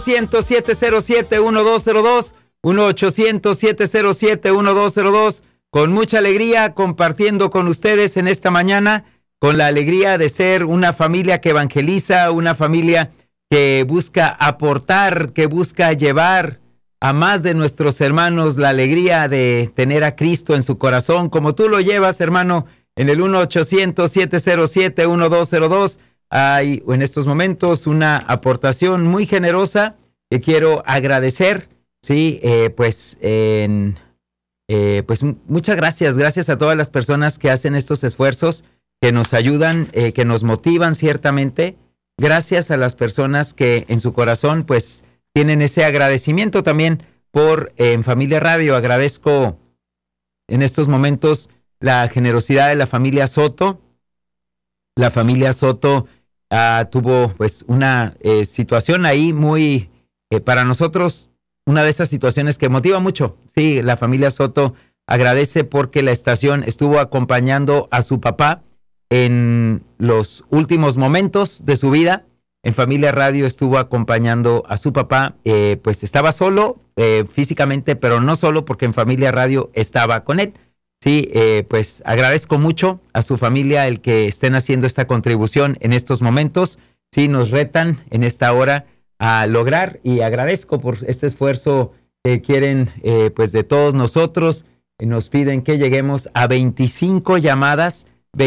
1-800-707-1202, 1-800-707-1202, con mucha alegría compartiendo con ustedes en esta mañana, con la alegría de ser una familia que evangeliza, una familia que busca aportar, que busca llevar a más de nuestros hermanos la alegría de tener a Cristo en su corazón, como tú lo llevas, hermano, en el 1-800-707-1202. Hay en estos momentos una aportación muy generosa que quiero agradecer, sí, pues muchas gracias a todas las personas que hacen estos esfuerzos, que nos ayudan, que nos motivan ciertamente. Gracias a las personas que en su corazón pues tienen ese agradecimiento también por en Familia Radio. Agradezco en estos momentos la generosidad de la familia Soto. La familia Soto tuvo pues una situación ahí muy, para nosotros, una de esas situaciones que motiva mucho. Sí, la familia Soto agradece porque la estación estuvo acompañando a su papá en los últimos momentos de su vida. En Familia Radio estuvo acompañando a su papá, pues estaba solo físicamente, pero no solo, porque en Familia Radio estaba con él. Sí, pues agradezco mucho a su familia el que estén haciendo esta contribución en estos momentos. Sí, nos retan en esta hora a lograr, y agradezco por este esfuerzo que quieren pues de todos nosotros. Nos piden que lleguemos a 25 llamadas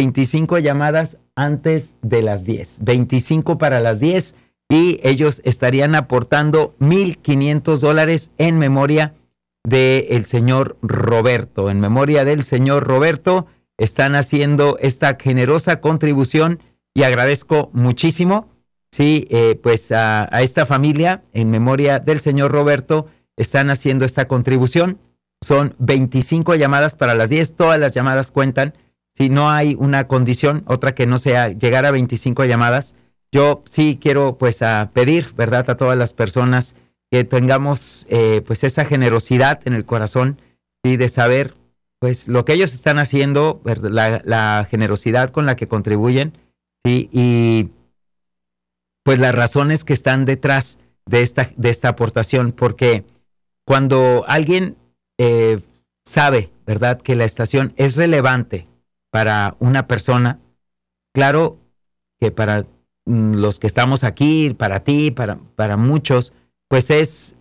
antes de las 10, 25 para las 10, y ellos estarían aportando $1,500 en memoria del señor Roberto. En memoria del señor Roberto están haciendo esta generosa contribución y agradezco muchísimo. Sí, pues a esta familia, en memoria del señor Roberto, están haciendo esta contribución. Son 25 llamadas para las 10, todas las llamadas cuentan. Si no hay una condición, otra que no sea llegar a 25 llamadas, yo sí quiero pues pedir, ¿verdad?, a todas las personas que tengamos pues esa generosidad en el corazón, y de saber pues lo que ellos están haciendo, la generosidad con la que contribuyen, ¿sí? Y pues las razones que están detrás de esta aportación, porque cuando alguien sabe, ¿verdad?, que la estación es relevante para una persona, claro que para los que estamos aquí, para ti, para muchos, pues es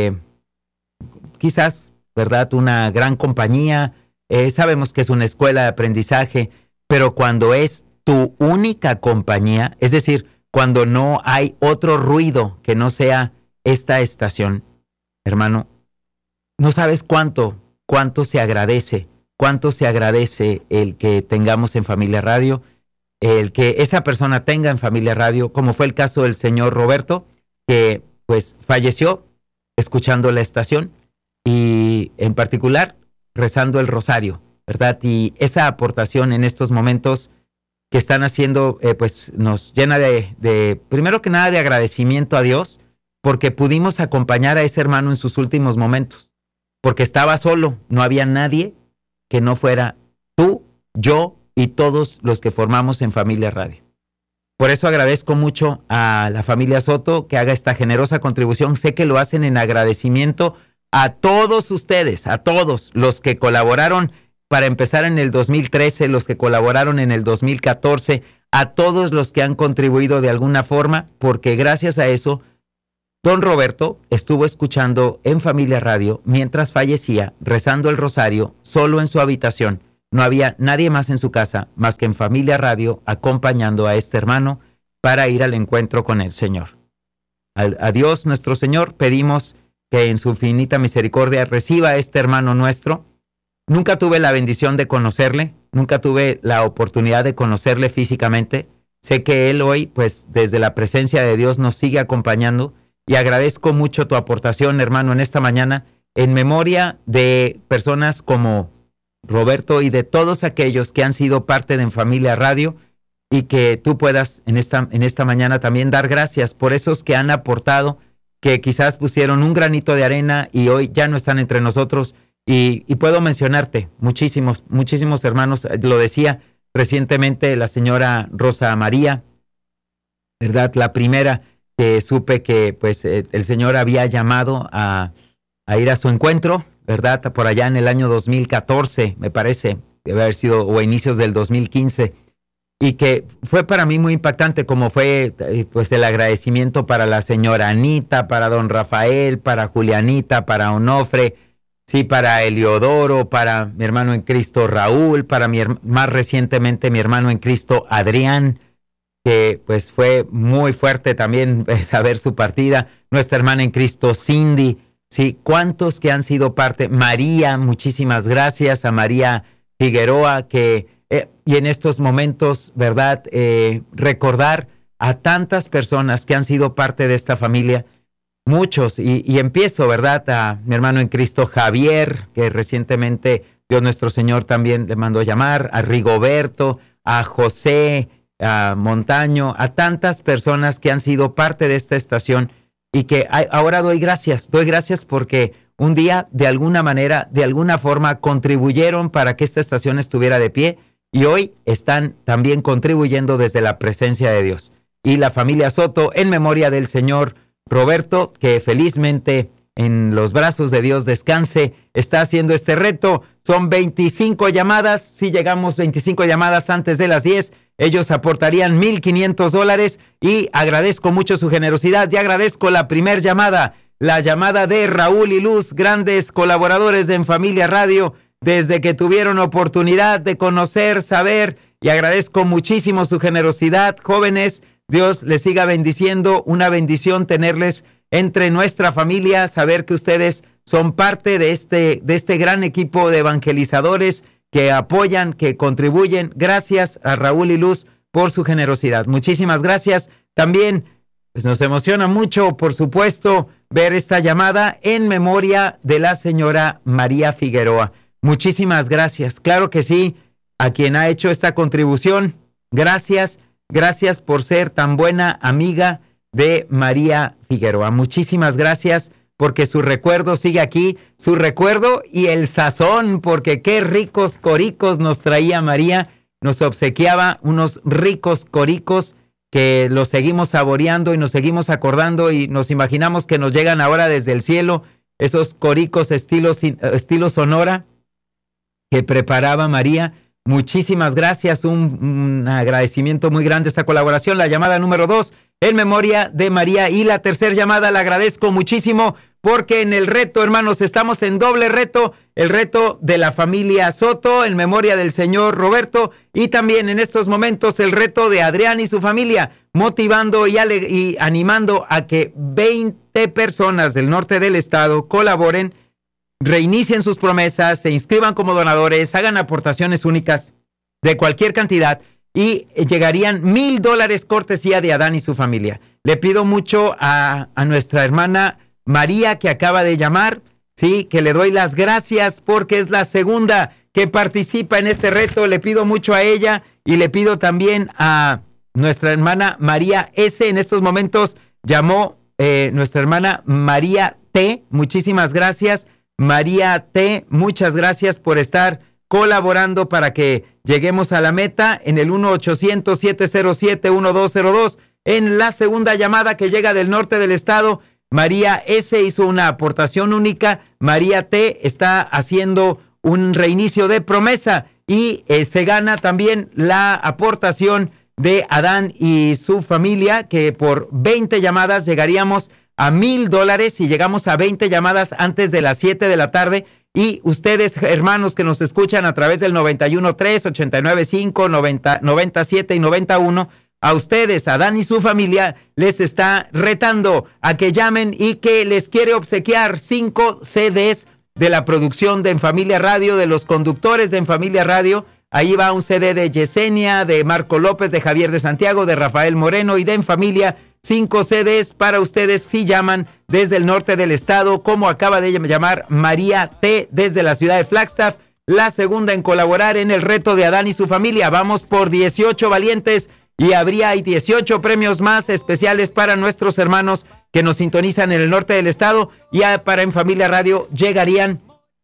quizás, ¿verdad?, una gran compañía. Sabemos que es una escuela de aprendizaje, pero cuando es tu única compañía, es decir, cuando no hay otro ruido que no sea esta estación, hermano, no sabes cuánto se agradece el que tengamos en Familia Radio, el que esa persona tenga en Familia Radio, como fue el caso del señor Roberto, que pues falleció escuchando la estación y en particular rezando el rosario, ¿verdad? Y esa aportación en estos momentos que están haciendo, pues nos llena de, primero que nada, de agradecimiento a Dios, porque pudimos acompañar a ese hermano en sus últimos momentos, porque estaba solo, no había nadie que no fuera tú, yo y todos los que formamos en Familia Radio. Por eso agradezco mucho a la familia Soto que haga esta generosa contribución. Sé que lo hacen en agradecimiento a todos ustedes, a todos los que colaboraron para empezar en el 2013, los que colaboraron en el 2014, a todos los que han contribuido de alguna forma, porque gracias a eso, don Roberto estuvo escuchando en Familia Radio mientras fallecía, rezando el rosario, solo en su habitación. No había nadie más en su casa más que en Familia Radio acompañando a este hermano para ir al encuentro con el Señor. A Dios nuestro Señor pedimos que en su infinita misericordia reciba a este hermano nuestro. Nunca tuve la bendición de conocerle, nunca tuve la oportunidad de conocerle físicamente. Sé que él hoy, pues desde la presencia de Dios nos sigue acompañando, y agradezco mucho tu aportación, hermano, en esta mañana, en memoria de personas como Roberto y de todos aquellos que han sido parte de En Familia Radio, y que tú puedas en esta mañana también dar gracias por esos que han aportado, que quizás pusieron un granito de arena y hoy ya no están entre nosotros. Y puedo mencionarte muchísimos hermanos. Lo decía recientemente la señora Rosa María, ¿verdad? La primera que supe que pues el Señor había llamado a ir a su encuentro, ¿verdad? Por allá en el año 2014, me parece, debe haber sido, o a inicios del 2015, y que fue para mí muy impactante, como fue pues el agradecimiento para la señora Anita, para don Rafael, para Julianita, para Onofre, sí, para Eliodoro, para mi hermano en Cristo Raúl, para más recientemente mi hermano en Cristo Adrián, que pues fue muy fuerte también saber su partida, nuestra hermana en Cristo Cindy, sí, cuántos que han sido parte, María, muchísimas gracias a María Figueroa, que y en estos momentos, ¿verdad? Recordar a tantas personas que han sido parte de esta familia, muchos, y empiezo, ¿verdad? A mi hermano en Cristo Javier, que recientemente Dios nuestro Señor también le mandó a llamar, a Rigoberto, a José, a Montaño, a tantas personas que han sido parte de esta estación y que ahora doy gracias porque un día de alguna manera, de alguna forma contribuyeron para que esta estación estuviera de pie y hoy están también contribuyendo desde la presencia de Dios. Y la familia Soto, en memoria del señor Roberto, que felizmente en los brazos de Dios descanse, está haciendo este reto. Son 25 llamadas, si llegamos 25 llamadas antes de las 10, ellos aportarían $1,500 y agradezco mucho su generosidad. Y agradezco la primer llamada, la llamada de Raúl y Luz, grandes colaboradores de En Familia Radio, desde que tuvieron oportunidad de conocer, saber, y agradezco muchísimo su generosidad. Jóvenes, Dios les siga bendiciendo, una bendición tenerles entre nuestra familia, saber que ustedes son parte de este gran equipo de evangelizadores que apoyan, que contribuyen. Gracias a Raúl y Luz por su generosidad. Muchísimas gracias. También pues nos emociona mucho, por supuesto, ver esta llamada en memoria de la señora María Figueroa. Muchísimas gracias. Claro que sí, a quien ha hecho esta contribución, gracias. Gracias por ser tan buena amiga de María Figueroa. Muchísimas gracias porque su recuerdo sigue aquí, su recuerdo y el sazón, porque qué ricos coricos nos traía María. Nos obsequiaba unos ricos coricos que los seguimos saboreando y nos seguimos acordando y nos imaginamos que nos llegan ahora desde el cielo, esos coricos estilo Sonora que preparaba María. Muchísimas gracias, un agradecimiento muy grande a esta colaboración. La llamada número 2, en memoria de María. Y la tercera llamada la agradezco muchísimo porque en el reto, hermanos, estamos en doble reto. El reto de la familia Soto, en memoria del señor Roberto. Y también en estos momentos el reto de Adrián y su familia, motivando y animando a que 20 personas del norte del estado colaboren, reinicien sus promesas, se inscriban como donadores, hagan aportaciones únicas de cualquier cantidad y llegarían $1,000 cortesía de Adán y su familia. Le pido mucho a nuestra hermana María, que acaba de llamar, sí, que le doy las gracias porque es la segunda que participa en este reto. Le pido mucho a ella y le pido también a nuestra hermana María S. En estos momentos llamó nuestra hermana María T. Muchísimas gracias. María T., muchas gracias por estar colaborando para que lleguemos a la meta en el 1-800-707-1202. En la segunda llamada que llega del norte del estado, María S. hizo una aportación única. María T. está haciendo un reinicio de promesa y se gana también la aportación de Adán y su familia, que por 20 llamadas llegaríamos a $1,000 si llegamos a 20 llamadas antes de las 7 de la tarde. Y ustedes, hermanos que nos escuchan a través del 91.3, 89.5, 97 y 91, a ustedes, a Adán y su familia, les está retando a que llamen y que les quiere obsequiar 5 CDs de la producción de En Familia Radio, de los conductores de En Familia Radio. Ahí va un CD de Yesenia, de Marco López, de Javier de Santiago, de Rafael Moreno y de En Familia. 5 CDs para ustedes si llaman desde el norte del estado, como acaba de llamar María T. desde la ciudad de Flagstaff, la segunda en colaborar en el reto de Adán y su familia. Vamos por 18 valientes y hay 18 premios más especiales para nuestros hermanos que nos sintonizan en el norte del estado, y para En Familia Radio llegarían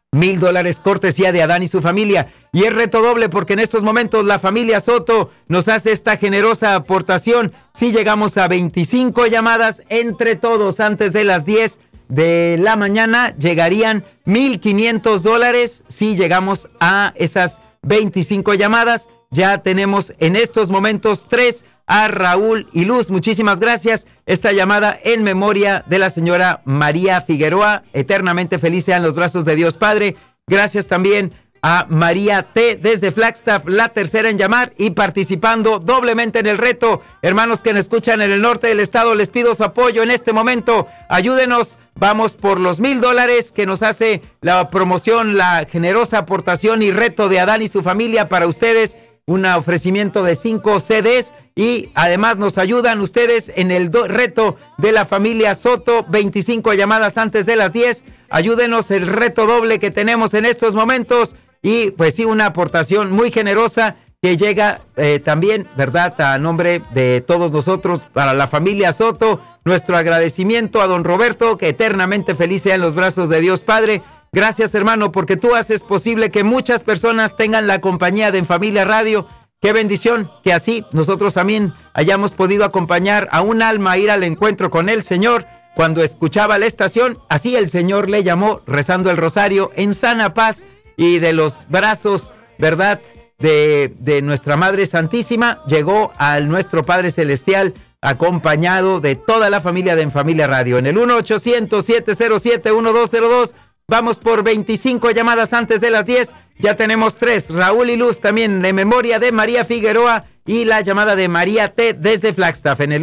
$1,000 cortesía de Adán y su familia. Y es reto doble porque en estos momentos la familia Soto nos hace esta generosa aportación. Si llegamos a 25 llamadas entre todos antes de las 10 de la mañana, llegarían $1,500. Si llegamos a esas 25 llamadas, ya tenemos en estos momentos 3 a Raúl y Luz. Muchísimas gracias. Esta llamada en memoria de la señora María Figueroa. Eternamente feliz sean los brazos de Dios Padre. Gracias también a María T. desde Flagstaff, la tercera en llamar y participando doblemente en el reto. Hermanos que nos escuchan en el norte del estado, les pido su apoyo en este momento. Ayúdenos. Vamos por los $1,000 que nos hace la promoción, la generosa aportación y reto de Adán y su familia para ustedes. Un ofrecimiento de 5 CDs y además nos ayudan ustedes en el reto de la familia Soto, 25 llamadas antes de las 10. Ayúdenos el reto doble que tenemos en estos momentos y pues sí, una aportación muy generosa que llega también, ¿verdad?, a nombre de todos nosotros para la familia Soto. Nuestro agradecimiento a don Roberto, que eternamente feliz sea en los brazos de Dios Padre. Gracias, hermano, porque tú haces posible que muchas personas tengan la compañía de En Familia Radio. Qué bendición que así nosotros también hayamos podido acompañar a un alma a ir al encuentro con el Señor. Cuando escuchaba la estación, así el Señor le llamó, rezando el rosario en sana paz y de los brazos, ¿verdad?, de nuestra Madre Santísima, llegó al nuestro Padre Celestial, acompañado de toda la familia de En Familia Radio. En el 1-800-707-1202, vamos por 25 llamadas antes de las 10. Ya tenemos 3, Raúl y Luz también de memoria de María Figueroa y la llamada de María T. desde Flagstaff en el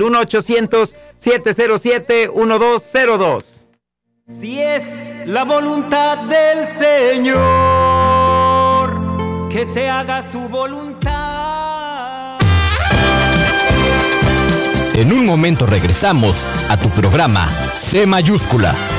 1-800-707-1202. Si es la voluntad del Señor, que se haga su voluntad. En un momento regresamos a tu programa C Mayúscula.